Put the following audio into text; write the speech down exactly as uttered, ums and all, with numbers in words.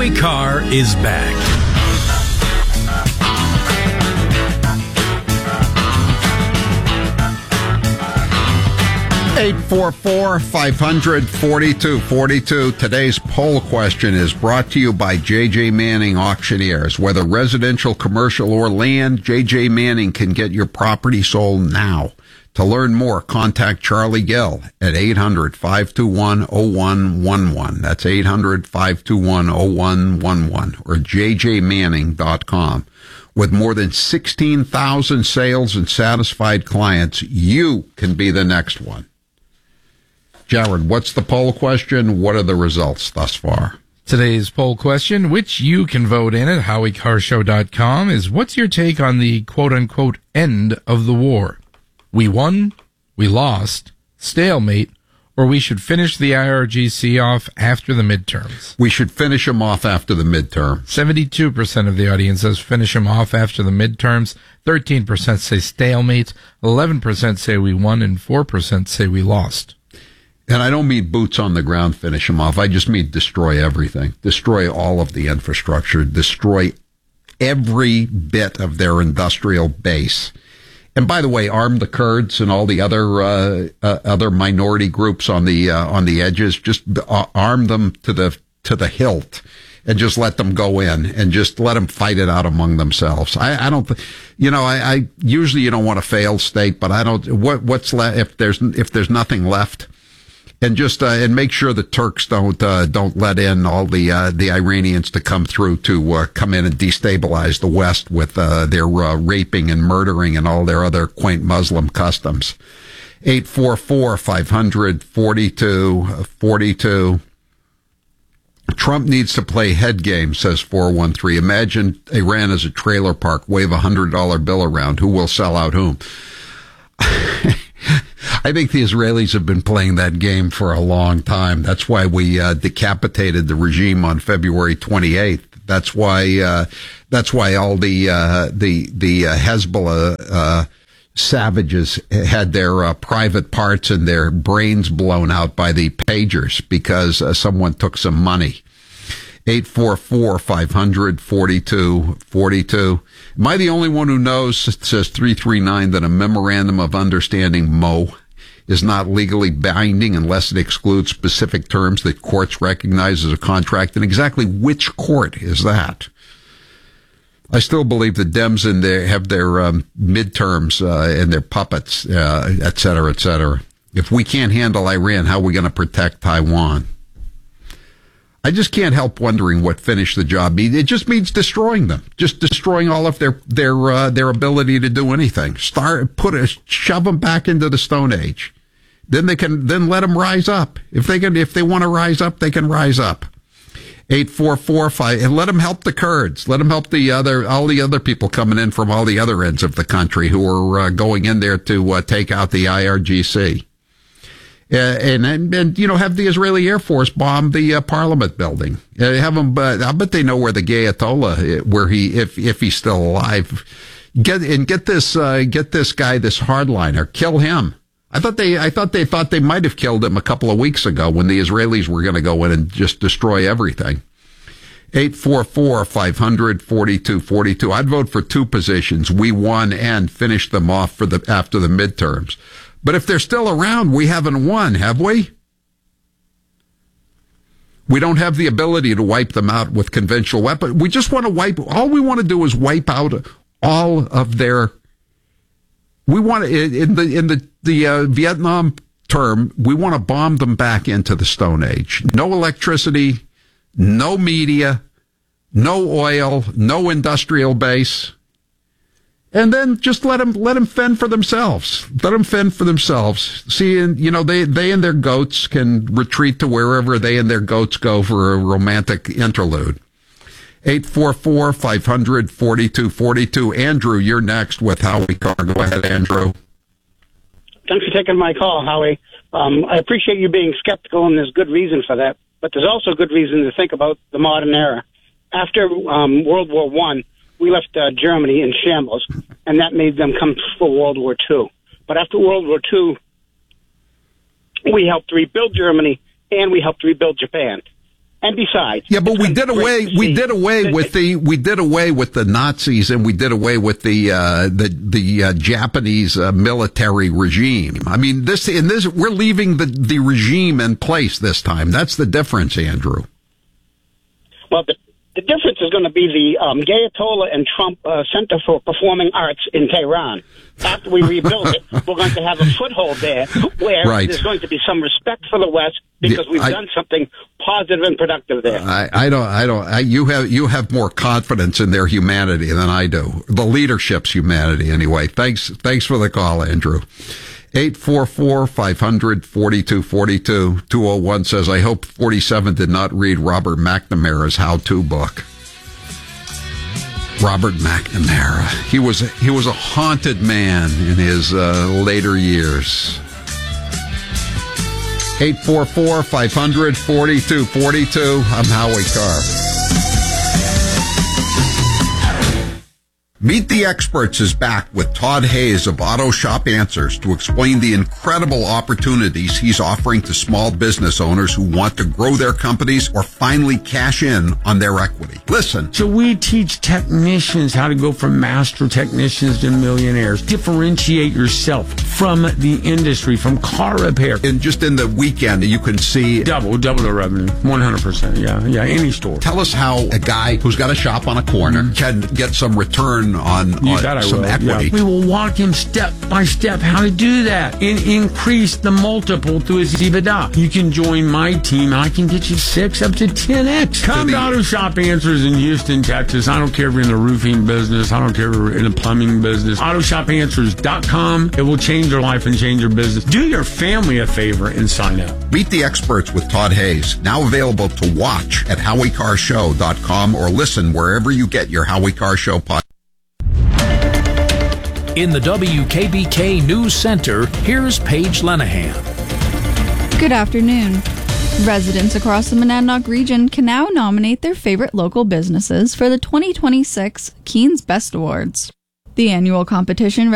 Howie Carr is back. eight four four, five hundred, forty-two forty-two. Today's poll question is brought to you by J J. Manning Auctioneers. Whether residential, commercial, or land, J J. Manning can get your property sold now. To learn more, contact Charlie Gill at eight hundred, five two one, oh one one one. That's eight hundred, five two one, oh one one one or j j manning dot com. With more than sixteen thousand sales and satisfied clients, you can be the next one. Jared, what's the poll question? What are the results thus far? Today's poll question, which you can vote in at howie carr show dot com, is what's your take on the quote-unquote end of the war? We won, we lost, stalemate, or we should finish the I R G C off after the midterms? We should finish them off after the midterm. seventy-two percent of the audience says finish them off after the midterms, thirteen percent say stalemate, eleven percent say we won, and four percent say we lost. And I don't mean boots on the ground, finish them off. I just mean destroy everything. Destroy all of the infrastructure. Destroy every bit of their industrial base. And by the way, arm the Kurds and all the other uh, uh, other minority groups on the uh, on the edges. Just uh, arm them to the to the hilt, and just let them go in and just let them fight it out among themselves. I, I don't, you know, I, I usually you don't want a failed state, but I don't. What what's left if there's if there's nothing left. And just uh, and make sure the Turks don't uh, don't let in all the uh, the Iranians to come through to uh, come in and destabilize the West with uh, their uh, raping and murdering and all their other quaint Muslim customs. eight four four, five hundred, forty-two forty-two. Trump needs to play head game, says four one three. Imagine Iran as a trailer park, wave a one hundred dollar bill around. Who will sell out whom? I think the Israelis have been playing that game for a long time. That's why we uh, decapitated the regime on February twenty-eighth. That's why uh, that's why all the uh, the the uh, Hezbollah uh, savages had their uh, private parts and their brains blown out by the pagers because uh, someone took some money. eight four four, five hundred, forty-two forty-two. Am I the only one who knows, it says three three nine, that a memorandum of understanding, M O, is not legally binding unless it excludes specific terms that courts recognize as a contract? And exactly which court is that? I still believe the Dems in there have their um, midterms uh, and their puppets, uh, et cetera, et cetera. If we can't handle Iran, how are we going to protect Taiwan? I just can't help wondering what finish the job means. It just means destroying them, just destroying all of their their uh, their ability to do anything. Start put a shove them back into the Stone Age. Then they can then let them rise up. If they can, if they want to rise up, they can rise up. Eight four four five, and let them help the Kurds. Let them help the other all the other people coming in from all the other ends of the country who are uh, going in there to uh, take out the I R G C. Uh, and, and, and, you know, have the Israeli Air Force bomb the uh, Parliament building. Uh, have them, uh, I bet they know where the Ayatollah, where he, if, if he's still alive. Get, and get this, uh, get this guy, this hardliner, kill him. I thought they, I thought they thought they might have killed him a couple of weeks ago when the Israelis were going to go in and just destroy everything. eight four four, five hundred, forty-two forty-two. I'd vote for two positions. We won and finish them off for the, after the midterms. But if they're still around, we haven't won, have we? We don't have the ability to wipe them out with conventional weapons. We just want to wipe, all we want to do is wipe out all of their, we want to, in the, in the, the uh, Vietnam term, we want to bomb them back into the Stone Age. No electricity, no media, no oil, no industrial base. And then just let them, let them fend for themselves. Let them fend for themselves. See, and, you know, they, they and their goats can retreat to wherever they and their goats go for a romantic interlude. eight four four, five hundred, forty-two forty-two. Andrew, you're next with Howie Carr. Go ahead, Andrew. Thanks for taking my call, Howie. Um, I appreciate you being skeptical, and there's good reason for that. But there's also good reason to think about the modern era. After um, World War One, we left uh, Germany in shambles, and that made them come for World War Two. But after World War Two, we helped rebuild Germany, and we helped rebuild Japan. And besides, yeah, but it's we gonna did be great away. to We see- did away with the. We did away with the Nazis, and we did away with the uh, the the uh, Japanese uh, military regime. I mean, this in this we're leaving the the regime in place this time. That's the difference, Andrew. Well, the, the difference is going to be the um, Ayatollah and Trump uh, Center for Performing Arts in Tehran. After we rebuild it, we're going to have a foothold there where Right. there's going to be some respect for the West because we've I- done something positive and productive there. I, I don't. I don't. I, you have you have more confidence in their humanity than I do. The leadership's humanity, anyway. Thanks. Thanks for the call, Andrew. eight four four, five hundred, forty-two forty-two. two oh one says, I hope forty-seven did not read Robert McNamara's how-to book. Robert McNamara. He was he was a haunted man in his uh, later years. eight four four, five hundred, forty-two forty-two. I'm Howie Carr. Meet the Experts is back with Todd Hayes of Auto Shop Answers to explain the incredible opportunities he's offering to small business owners who want to grow their companies or finally cash in on their equity. Listen. So we teach technicians how to go from master technicians to millionaires. Differentiate yourself from the industry, from car repair. And just in the weekend, you can see. Double, double the revenue. one hundred percent. Yeah, yeah, any store. Tell us how a guy who's got a shop on a corner can get some return on, You on bet I some will. equity. Yeah. We will walk him step by step how to do that and increase the multiple to his EBITDA. You can join my team. I can get you six up to ten X. Come the- to Auto Shop Answers in Houston, Texas. I don't care if you're in the roofing business. I don't care if you're in the plumbing business. auto shop answers dot com. It will change your life and change your business. Do your family a favor and sign up. Meet the Experts with Todd Hayes, now available to watch at howie carr show dot com or listen wherever you get your Howie Carr Show podcast. In the W K B K News Center, here's Paige Lenahan. Good afternoon. Residents across the Monadnock region can now nominate their favorite local businesses for the twenty twenty-six Keens Best Awards. The annual competition